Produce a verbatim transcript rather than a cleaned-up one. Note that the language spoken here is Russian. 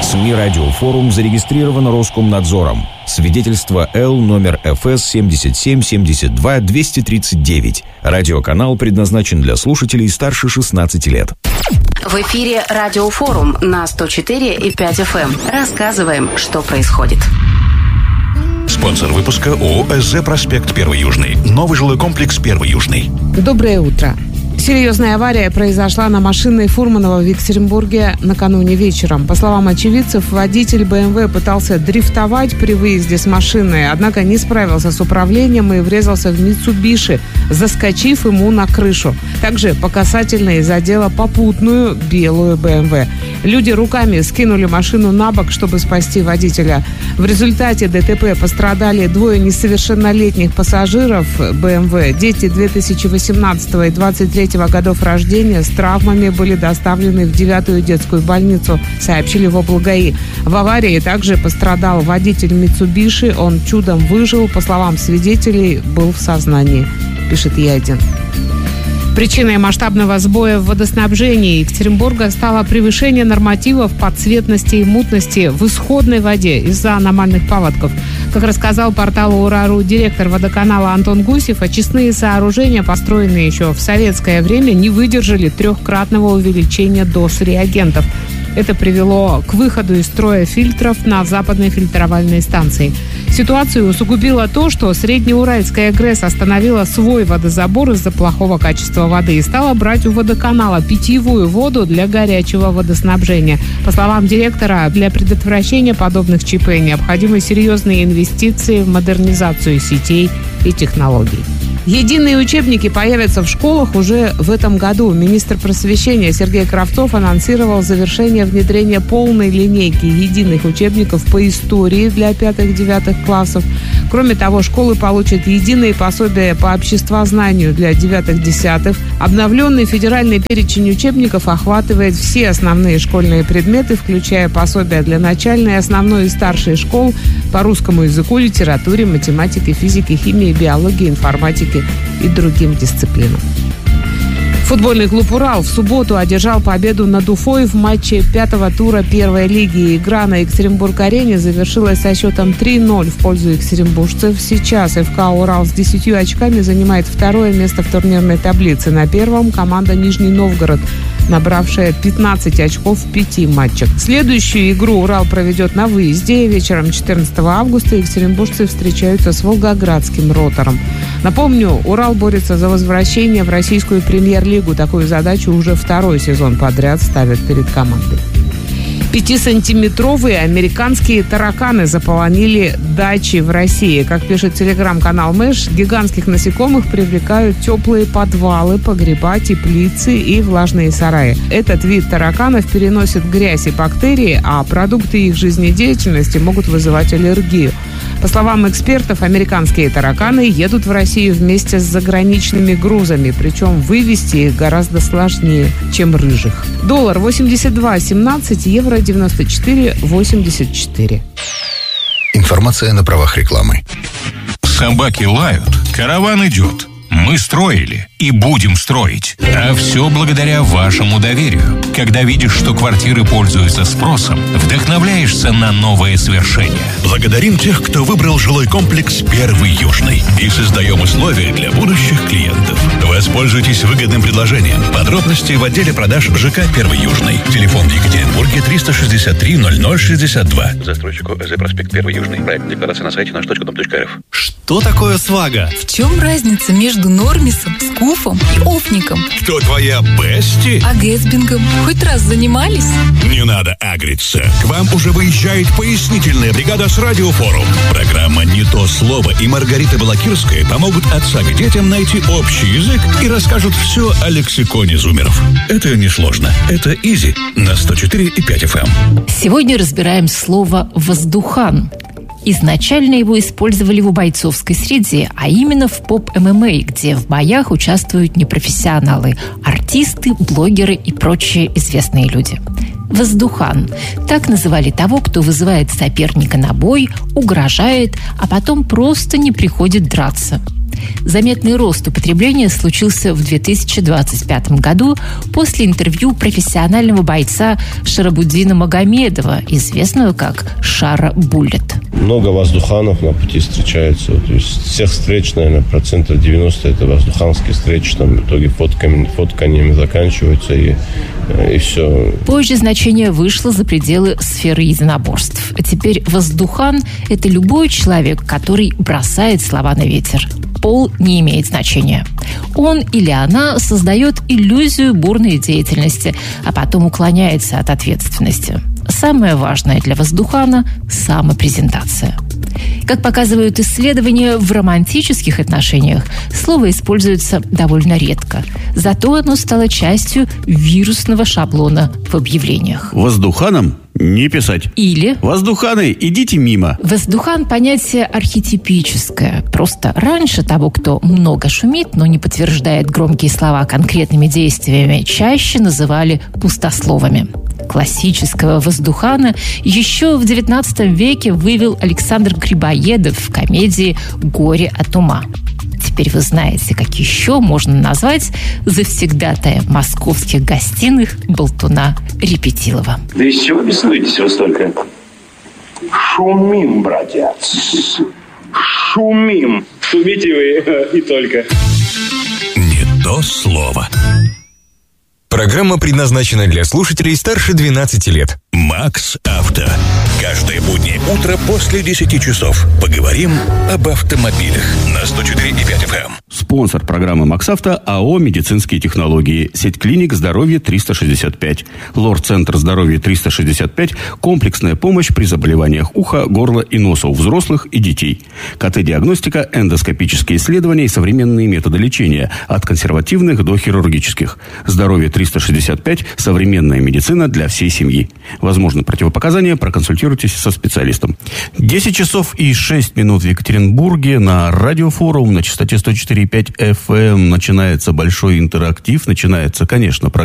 СМИ «Радиофорум» зарегистрировано Роскомнадзором. Свидетельство Л номер эф эс семьдесят семь семьдесят два двести тридцать девять. Радиоканал предназначен для слушателей старше шестнадцати лет. В эфире «Радиофорум» на сто четыре и пять эф эм. Рассказываем, что происходит. Спонсор выпуска ООО «СЗ Проспект Первый Южный». Новый жилой комплекс Первый Южный. Доброе утро. Серьезная авария произошла на машинной Фурманова в Екатеринбурге накануне вечером. По словам очевидцев, водитель бэ эм вэ пытался дрифтовать при выезде с машины, однако не справился с управлением и врезался в Митсубиши, заскочив ему на крышу. Также по касательной задела попутную белую бэ эм вэ. Люди руками скинули машину на бок, чтобы спасти водителя. В результате ДТП пострадали двое несовершеннолетних пассажиров бэ эм вэ. Дети две тысячи восемнадцатого и двадцать третьего годов рождения с травмами были доставлены в девятую детскую больницу, сообщили в облгаи. В аварии также пострадал водитель Митсубиши. Он чудом выжил. По словам свидетелей, был в сознании, пишет Е один. Причиной масштабного сбоя в водоснабжении Екатеринбурга стало превышение нормативов по цветности и мутности в исходной воде из-за аномальных паводков. Как рассказал порталу Ура.ру директор водоканала Антон Гусев, очистные сооружения, построенные еще в советское время, не выдержали трехкратного увеличения доз реагентов. Это привело к выходу из строя фильтров на западной фильтровальной станции. Ситуацию усугубило то, что Среднеуральская ГРЭС остановила свой водозабор из-за плохого качества воды и стала брать у водоканала питьевую воду для горячего водоснабжения. По словам директора, для предотвращения подобных ЧП необходимы серьезные инвестиции в модернизацию сетей и технологий. Единые учебники появятся в школах уже в этом году. Министр просвещения Сергей Кравцов анонсировал завершение внедрения полной линейки единых учебников по истории для пятых-девятых классов. Кроме того, школы получат единые пособия по обществознанию для девятых-десятых. Обновленный федеральный перечень учебников охватывает все основные школьные предметы, включая пособия для начальной, основной и старшей школ по русскому языку, литературе, математике, физике, химии, биологии, информатике и другим дисциплинам. Футбольный клуб «Урал» в субботу одержал победу над Уфой в матче пятого тура первой лиги. Игра на Екатеринбург-арене завершилась со счетом три ноль в пользу екатеринбуржцев. Сейчас эф ка «Урал» с десятью очками занимает второе место в турнирной таблице. На первом команда «Нижний Новгород», набравшая пятнадцать очков в пяти матчах. Следующую игру «Урал» проведет на выезде. Вечером четырнадцатого августа екатеринбуржцы встречаются с волгоградским «Ротором». Напомню, «Урал» борется за возвращение в российскую премьер-лигу. Такую задачу уже второй сезон подряд ставят перед командой. Пятисантиметровые американские тараканы заполонили дачи в России. Как пишет телеграм-канал Мэш, гигантских насекомых привлекают теплые подвалы, погреба, теплицы и влажные сараи. Этот вид тараканов переносит грязь и бактерии, а продукты их жизнедеятельности могут вызывать аллергию. По словам экспертов, американские тараканы едут в Россию вместе с заграничными грузами, причем вывести их гораздо сложнее, чем рыжих. Доллар восемьдесят два семнадцать, евро девяносто четыре восемьдесят четыре. Информация на правах рекламы. Собаки лают, караван идет. Мы строили и будем строить. А все благодаря вашему доверию. Когда видишь, что квартиры пользуются спросом, вдохновляешься на новые свершения. Благодарим тех, кто выбрал жилой комплекс «Первый Южный». И создаем условия для будущих клиентов. Воспользуйтесь выгодным предложением. Подробности в отделе продаж ЖК «Первый Южный». Телефон в Екатеринбурге триста шестьдесят три ноль ноль шестьдесят два. Застройщику ЭЗ Проспект Первый Южный. Проект декларации на сайте наш точка дом точка рф. Что такое свага? В чем разница между нормисом, скуфом и офником? Кто твоя бести? А гэсбингом хоть раз занимались? Не надо агриться. К вам уже выезжает пояснительная бригада с Радиофорум. Программа «Не то слово» и Маргарита Балакирская помогут отцам и детям найти общий язык и расскажут все о лексиконе зумеров. Это несложно. Это изи на сто четыре и пять эф эм. Сегодня разбираем слово «воздухан». Изначально его использовали в бойцовской среде, а именно в поп-эм эм а, где в боях участвуют непрофессионалы, артисты, блогеры и прочие известные люди. Воздухан. Так называли того, кто вызывает соперника на бой, угрожает, а потом просто не приходит драться. Заметный рост употребления случился в две тысячи двадцать пятом году после интервью профессионального бойца Шарабуддина Магомедова, известного как Шара Буллет. Много воздуханов на пути встречается. То есть всех встреч, наверное, процентов девяносто это воздуханские встречи. Там в итоге фотками, фотканиями заканчиваются и, и все. Позже значение вышло за пределы сферы единоборств. А теперь воздухан – это любой человек, который бросает слова на ветер. Пол не имеет значения. Он или она создает иллюзию бурной деятельности, а потом уклоняется от ответственности. Самое важное для воздухана – самопрезентация. Как показывают исследования, в романтических отношениях слово используется довольно редко. Зато оно стало частью вирусного шаблона в объявлениях. Воздуханом не писать. Или воздуханы, идите мимо. Воздухан – понятие архетипическое. Просто раньше того, кто много шумит, но не подтверждает громкие слова конкретными действиями, чаще называли пустословами. Классического воздухана еще в девятнадцатом веке вывел Александр Грибоедов в комедии «Горе от ума». Теперь вы знаете, как еще можно назвать завсегдатая московских гостиных болтуна Репетилова. Да из чего беснуетесь вы столько? Шумим, братец. Шумим. Шумите вы и только. Не то слово. Программа предназначена для слушателей старше двенадцати лет. Макс Авто. Каждое буднее утро после десяти часов. Поговорим об автомобилях на сто четыре и пять эф эм. Спонсор программы Макс Авто АО «Медицинские технологии». Сеть клиник «Здоровье триста шестьдесят пять». Лор-центр «Здоровье триста шестьдесят пять». Комплексная помощь при заболеваниях уха, горла и носа у взрослых и детей. КТ-диагностика, эндоскопические исследования и современные методы лечения. От консервативных до хирургических. «Здоровье триста шестьдесят пять». Современная медицина для всей семьи. Возможны противопоказания, проконсультируйтесь со специалистом. десять часов и шесть минут в Екатеринбурге. На радиофорум на частоте сто четыре и пять эф эм начинается большой интерактив. Начинается, конечно, программа